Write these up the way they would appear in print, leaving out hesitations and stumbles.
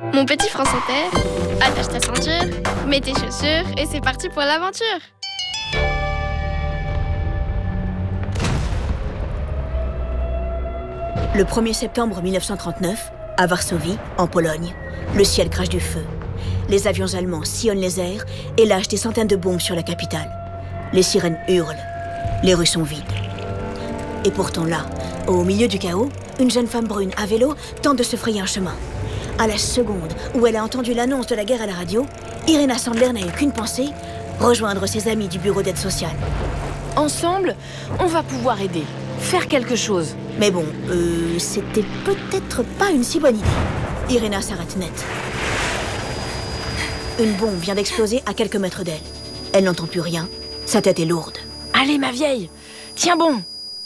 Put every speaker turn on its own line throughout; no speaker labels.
Mon petit France Inter, attache ta ceinture, mets tes chaussures et c'est parti pour l'aventure.
Le 1er septembre 1939, à Varsovie, en Pologne, le ciel crache du feu. Les avions allemands sillonnent les airs et lâchent des centaines de bombes sur la capitale. Les sirènes hurlent, les rues sont vides. Et pourtant là, au milieu du chaos, une jeune femme brune à vélo tente de se frayer un chemin. À la seconde où elle a entendu l'annonce de la guerre à la radio, Irena Sandler n'a eu qu'une pensée, rejoindre ses amis du bureau d'aide sociale.
Ensemble, on va pouvoir aider, faire quelque chose.
Mais bon, c'était peut-être pas une si bonne idée. Irena s'arrête net. Une bombe vient d'exploser à quelques mètres d'elle. Elle n'entend plus rien, sa tête est lourde.
Allez, ma vieille, tiens bon.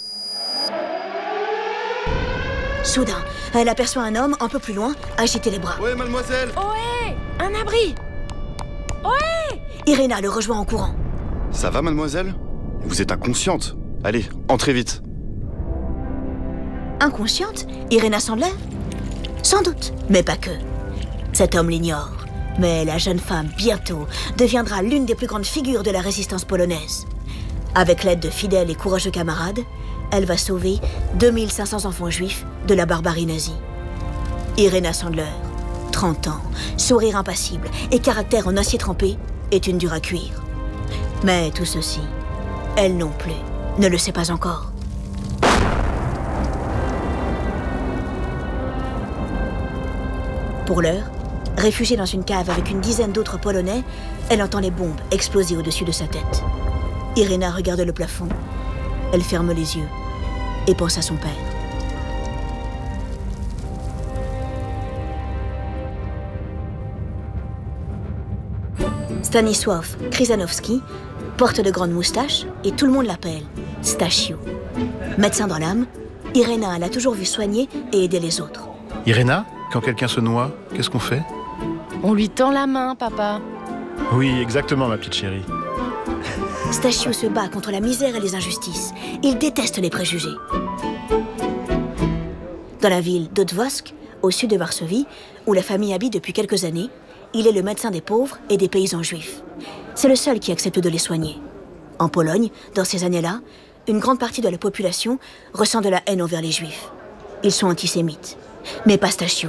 Soudain, elle aperçoit un homme un peu plus loin, agiter les bras.
Ouais, mademoiselle.
Ohé, un abri. Ohé.
Irena le rejoint en courant.
Ça va, mademoiselle? Vous êtes inconsciente. Allez, entrez vite.
Inconsciente, Irena Sandler? Sans doute, mais pas que. Cet homme l'ignore. Mais la jeune femme, bientôt, deviendra l'une des plus grandes figures de la résistance polonaise. Avec l'aide de fidèles et courageux camarades, elle va sauver 2500 enfants juifs de la barbarie nazie. Irena Sandler, 30 ans, sourire impassible et caractère en acier trempé, est une dure à cuire. Mais tout ceci, elle non plus, ne le sait pas encore. Pour l'heure, réfugiée dans une cave avec une dizaine d'autres Polonais, elle entend les bombes exploser au-dessus de sa tête. Irena regarde le plafond, elle ferme les yeux et pense à son père. Stanisław Krzyżanowski porte de grandes moustaches et tout le monde l'appelle Stasiu. Médecin dans l'âme, Irena l'a toujours vu soigner et aider les autres.
Irena, quand quelqu'un se noie, qu'est-ce qu'on fait?
On lui tend la main, papa.
Oui, exactement, ma petite chérie.
Stasiu se bat contre la misère et les injustices. Il déteste les préjugés. Dans la ville d'Otwock, au sud de Varsovie, où la famille habite depuis quelques années, il est le médecin des pauvres et des paysans juifs. C'est le seul qui accepte de les soigner. En Pologne, dans ces années-là, une grande partie de la population ressent de la haine envers les juifs. Ils sont antisémites, mais pas Stasiu.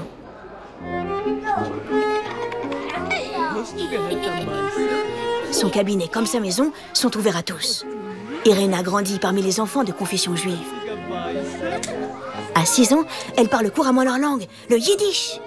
Son cabinet comme sa maison sont ouverts à tous. Irena grandit parmi les enfants de confession juive. À 6 ans, elle parle couramment leur langue, le yiddish.